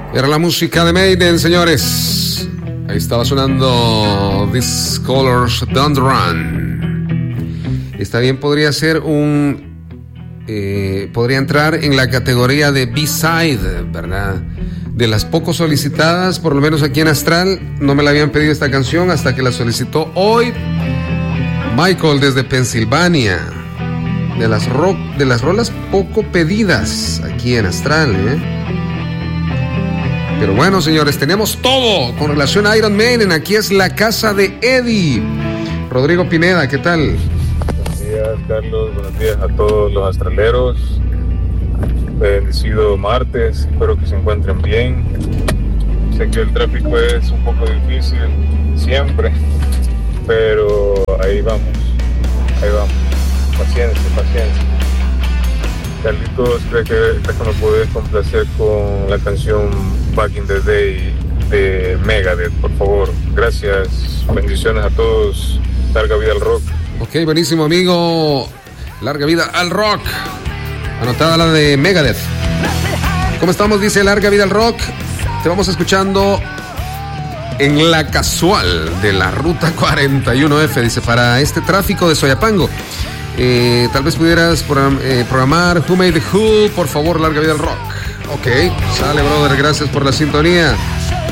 Era la música de Maiden, señores. Ahí estaba sonando These Colors Don't Run. Está bien, podría ser podría entrar en la categoría de B-Side, ¿verdad? De las poco solicitadas, por lo menos aquí en Astral. No me la habían pedido esta canción hasta que la solicitó hoy Michael desde Pensilvania. De las rolas poco pedidas aquí en Astral, Pero bueno, señores, tenemos todo con relación a Iron Maiden. Aquí es la casa de Eddie. Rodrigo Pineda, ¿qué tal? Buenos días, Carlos. Buenos días a todos los astraleros. Bendecido martes. Espero que se encuentren bien. Sé que el tráfico es un poco difícil siempre, pero ahí vamos. Paciencia. Carlitos, creo que nos podés complacer con la canción Back in the Day de Megadeth, por favor. Gracias, bendiciones a todos. Larga vida al rock. Ok, buenísimo, amigo. Larga vida al rock. Anotada la de Megadeth. ¿Cómo estamos? Dice Larga vida al rock. Te vamos escuchando en la casual de la ruta 41F. Dice, para este tráfico de Soyapango. Tal vez pudieras programar Who Made the Who, por favor, Larga vida al rock. Ok, sale, brother, gracias por la sintonía.